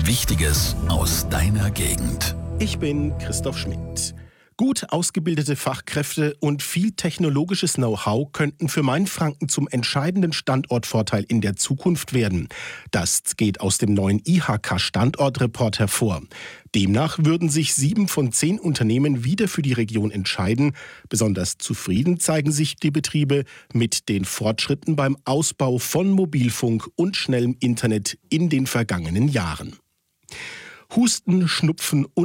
Wichtiges aus deiner Gegend. Ich bin Christoph Schmidt. Gut ausgebildete Fachkräfte und viel technologisches Know-how könnten für Mainfranken zum entscheidenden Standortvorteil in der Zukunft werden. Das geht aus dem neuen IHK-Standortreport hervor. Demnach würden sich 7 von 10 Unternehmen wieder für die Region entscheiden. Besonders zufrieden zeigen sich die Betriebe mit den Fortschritten beim Ausbau von Mobilfunk und schnellem Internet in den vergangenen Jahren. Husten, Schnupfen und